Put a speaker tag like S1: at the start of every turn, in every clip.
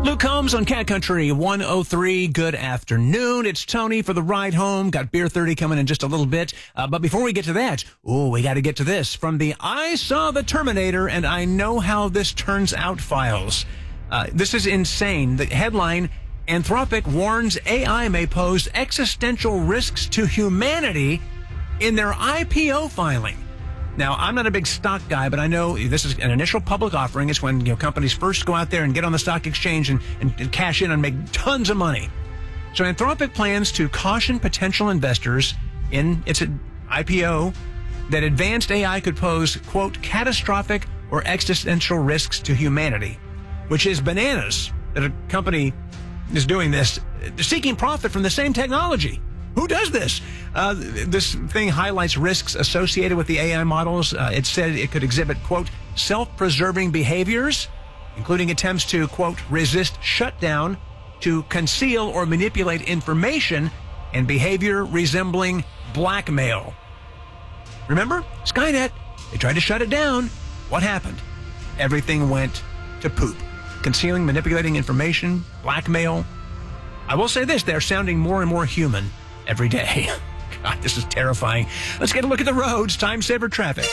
S1: Luke Combs on Cat Country 103. Good afternoon. It's Tony for the ride home. Got Beer 30 coming in just a little bit. But before we get to that, we got to get to this from the I Saw the Terminator and I Know How This Turns Out files. This is insane. The headline, Anthropic warns AI may pose existential risks to humanity in their IPO filing. Now, I'm not a big stock guy, but I know this is an initial public offering. It's when companies first go out there and get on the stock exchange and cash in and make tons of money. So Anthropic plans to caution potential investors in its IPO that advanced AI could pose, quote, catastrophic or existential risks to humanity, which is bananas that a company is doing this, seeking profit from the same technology. Who does this? This thing highlights risks associated with the AI models. It said it could exhibit, quote, self-preserving behaviors, including attempts to, quote, resist shutdown, to conceal or manipulate information, and behavior resembling blackmail. Remember? Skynet. They tried to shut it down. What happened? Everything went to poop. Concealing, manipulating information, blackmail. I will say this, they're sounding more and more human every day. God, this is terrifying. Let's get a look at the roads. Time saver traffic.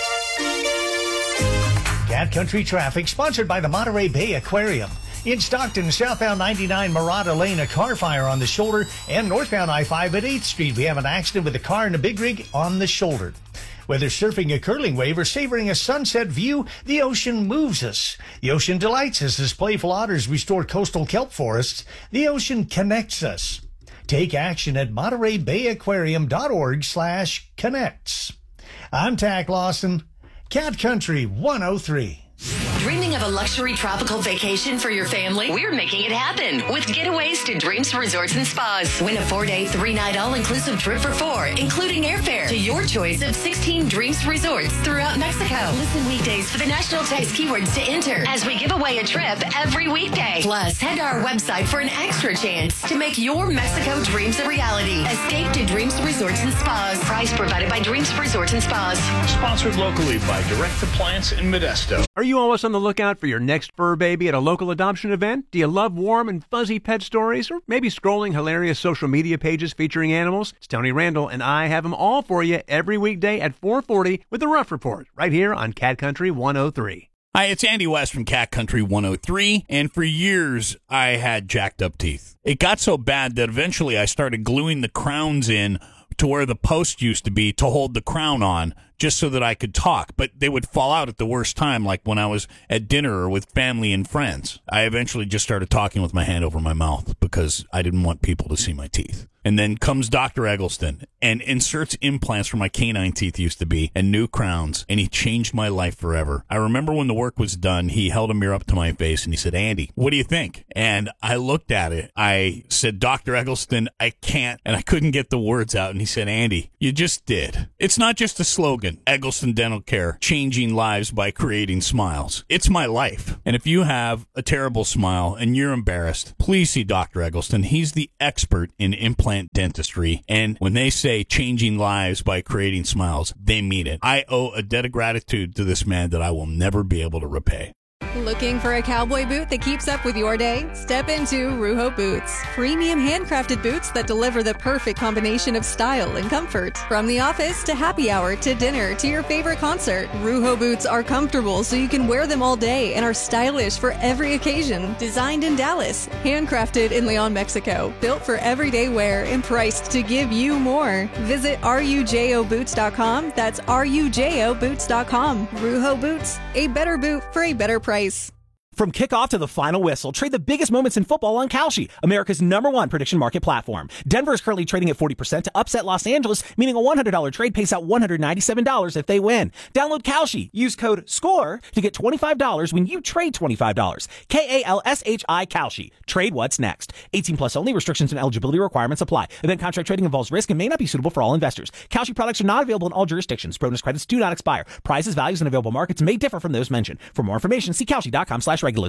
S2: Cat Country traffic sponsored by the Monterey Bay Aquarium. In Stockton, southbound 99 Murata Lane, a car fire on the shoulder, and northbound I-5 at 8th Street. We have an accident with a car and a big rig on the shoulder. Whether surfing a curling wave or savoring a sunset view, the ocean moves us. The ocean delights us as playful otters restore coastal kelp forests. The ocean connects us. Take action at MontereyBayAquarium.org/connects. I'm Tack Lawson, Cat Country 103.
S3: Dreaming of a luxury tropical vacation for your family? We're making it happen with Getaways to Dreams Resorts and Spas. Win a 4-day, 3-night all-inclusive trip for 4, including airfare to your choice of 16 Dreams Resorts throughout Mexico. Listen weekdays for the national text keywords to enter as we give away a trip every weekday. Plus, head to our website for an extra chance to make your Mexico dreams a reality. Escape to Dreams Resorts and Spas. Price provided by Dreams Resorts and Spas.
S4: Sponsored locally by Direct Appliance in Modesto.
S1: Are you always on the lookout for your next fur baby at a local adoption event? Do you love warm and fuzzy pet stories? Or maybe scrolling hilarious social media pages featuring animals? It's Tony Randall, and I have them all for you every weekday at 4:40 with the Rough Report, right here on Cat Country 103.
S4: Hi, it's Andy West from Cat Country 103, and for years I had jacked up teeth. It got so bad that eventually I started gluing the crowns in to where the post used to be to hold the crown on, just so that I could talk, but they would fall out at the worst time, like when I was at dinner or with family and friends. I eventually just started talking with my hand over my mouth because I didn't want people to see my teeth. And then comes Dr. Eggleston and inserts implants where my canine teeth used to be and new crowns, and he changed my life forever. I remember when the work was done, he held a mirror up to my face and he said, Andy, what do you think? And I looked at it. I said, Dr. Eggleston, I can't, and I couldn't get the words out. And he said, Andy, you just did. It's not just a slogan. Eggleston Dental Care, changing lives by creating smiles. It's my life. And if you have a terrible smile and you're embarrassed, please see Dr. Eggleston. He's the expert in implant dentistry. And when they say changing lives by creating smiles, they mean it. I owe a debt of gratitude to this man that I will never be able to repay.
S5: Looking for a cowboy boot that keeps up with your day? Step into Ruho Boots. Premium handcrafted boots that deliver the perfect combination of style and comfort. From the office to happy hour to dinner to your favorite concert, Ruho Boots are comfortable so you can wear them all day and are stylish for every occasion. Designed in Dallas, handcrafted in Leon, Mexico. Built for everyday wear and priced to give you more. Visit rujoboots.com. That's rujoboots.com. Ruho Boots, a better boot for a better price.
S6: From kickoff to the final whistle, trade the biggest moments in football on Kalshi, America's #1 prediction market platform. Denver is currently trading at 40% to upset Los Angeles, meaning a $100 trade pays out $197 if they win. Download Kalshi. Use code SCORE to get $25 when you trade $25. Kalshi Kalshi. Trade what's next. 18 plus only. Restrictions and eligibility requirements apply. Event contract trading involves risk and may not be suitable for all investors. Kalshi products are not available in all jurisdictions. Bonus credits do not expire. Prices, values, and available markets may differ from those mentioned. For more information, see Kalshi.com/regulatory.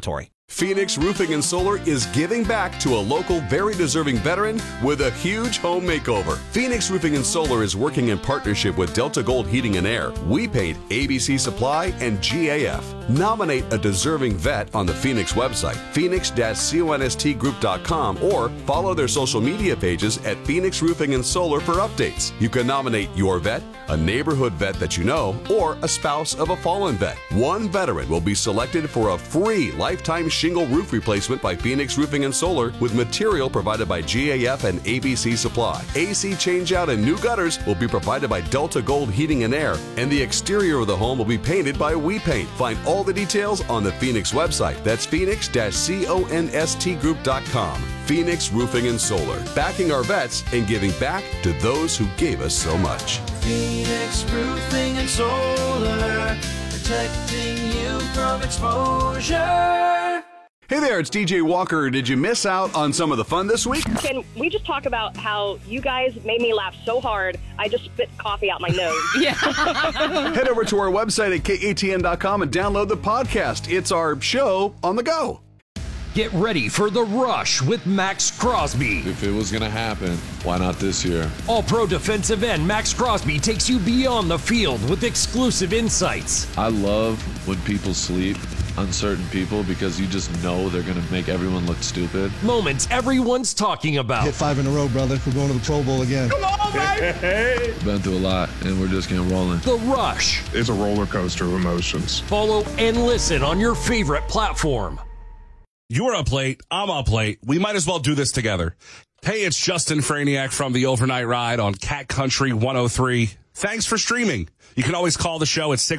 S7: Phoenix Roofing and Solar is giving back to a local, very deserving veteran with a huge home makeover. Phoenix Roofing and Solar is working in partnership with Delta Gold Heating and Air, We Paint, ABC Supply, and GAF. Nominate a deserving vet on the Phoenix website, phoenix-constgroup.com, or follow their social media pages at Phoenix Roofing and Solar for updates. You can nominate your vet, a neighborhood vet that you know, or a spouse of a fallen vet. One veteran will be selected for a free lifetime shingle roof replacement by Phoenix Roofing and Solar with material provided by GAF and ABC Supply. AC changeout and new gutters will be provided by Delta Gold Heating and Air, and the exterior of the home will be painted by We Paint. Find all the details on the Phoenix website. That's phoenix-constgroup.com. Phoenix Roofing and Solar, backing our vets and giving back to those who gave us so much.
S8: Phoenix Roofing and Solar, protecting you from exposure.
S7: Hey there, it's DJ Walker. Did you miss out on some of the fun this week?
S9: Can we just talk about how you guys made me laugh so hard, I just spit coffee out my nose?
S10: Yeah.
S7: Head over to our website at katn.com and download the podcast. It's our show on the go.
S11: Get ready for The Rush with Max Crosby.
S12: If it was going to happen, why not this year?
S11: All-pro defensive end Max Crosby takes you beyond the field with exclusive insights.
S12: I love when people sleep on certain people because you just know they're going to make everyone look stupid.
S11: Moments everyone's talking about.
S13: Hit 5 in a row, brother. We're going to the Pro Bowl again.
S12: Come on, baby! Been through a lot, and we're just getting rolling.
S11: The Rush.
S14: It's a roller coaster of emotions.
S11: Follow and listen on your favorite platform.
S15: You're up late. I'm up late. We might as well do this together. Hey, it's Justin Franiak from the Overnight Ride on Cat Country 103. Thanks for streaming. You can always call the show at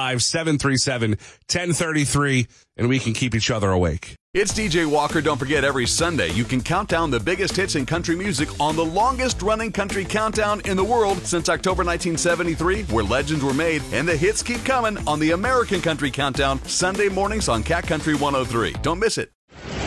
S15: 615-737-1033, and we can keep each other awake.
S7: It's DJ Walker. Don't forget, every Sunday, you can count down the biggest hits in country music on the longest-running country countdown in the world since October 1973, where legends were made, and the hits keep coming on the American Country Countdown, Sunday mornings on Cat Country 103. Don't miss it.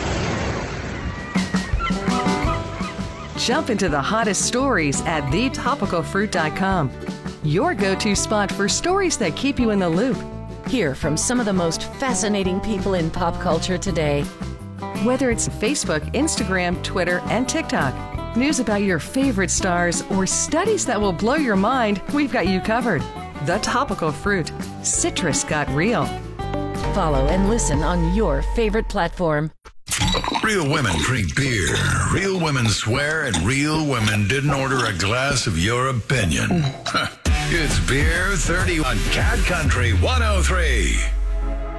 S16: Jump into the hottest stories at thetopicalfruit.com. Your go-to spot for stories that keep you in the loop.
S3: Hear from some of the most fascinating people in pop culture today.
S16: Whether it's Facebook, Instagram, Twitter, and TikTok, news about your favorite stars, or studies that will blow your mind, we've got you covered. The Topical Fruit. Citrus got real.
S3: Follow and listen on your favorite platform.
S17: Real women drink beer. Real women swear, and real women didn't order a glass of your opinion. It's Beer 30 on Cat Country 103.